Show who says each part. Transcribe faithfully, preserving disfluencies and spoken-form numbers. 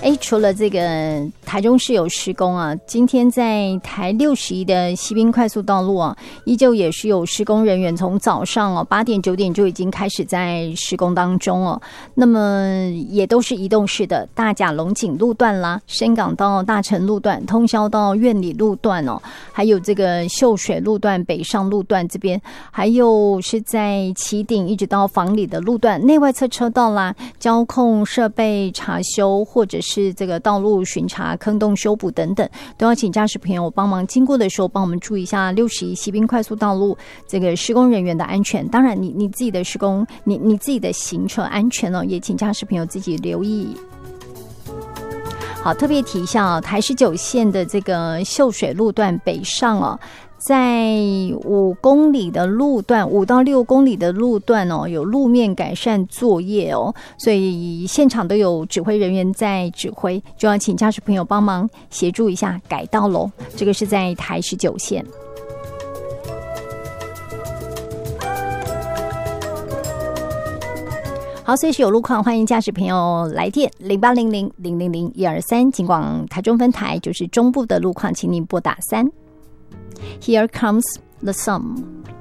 Speaker 1: 哎，除了这个台中市有施工啊，今天在台六十一的西滨快速道路啊，依旧也是有施工人员从早上哦八点九点就已经开始在施工当中哦。那么也都是移动式的，大甲龙井路段啦，深港到大成路段，通宵到苑里路段哦，还有这个秀水路段、北上路段这边，还有是在旗顶一直到房里的路段，内外侧车道啦，交控设备查修或者是是这个道路巡查、坑洞修补等等，都要请驾驶朋友帮忙经过的时候帮我们注意一下六十一西滨快速道路这个施工人员的安全。当然你你自己的施工，你你自己的行车安全哦，也请驾驶朋友自己留意。好，特别提一下哦，台十九线的这个秀水路段北上哦，在五公里的路段，五到六公里的路段哦，有路面改善作业哦，所以现场都有指挥人员在指挥，就要请驾驶朋友帮忙协助一下改道喽。这个是在台十九线。好，随时有路况，欢迎驾驶朋友来电零八零零零零零一二三，尽管台中分台就是中部的路况，请您拨打三。Here comes the sun.